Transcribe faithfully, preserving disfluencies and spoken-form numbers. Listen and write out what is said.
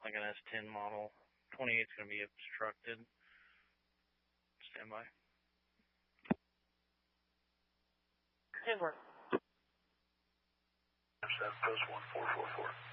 like an S ten model. twenty-eight's going to be obstructed. Stand by. Good work. Post one four four four.